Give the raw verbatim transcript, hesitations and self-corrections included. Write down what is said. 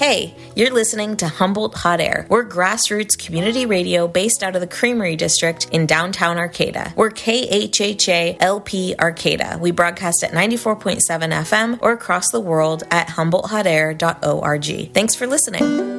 Hey, you're listening to Humboldt Hot Air. We're grassroots community radio based out of the Creamery District in downtown Arcata. We're K H H A L P Arcata. We broadcast at ninety-four point seven F M or across the world at humboldt hot air dot org. Thanks for listening.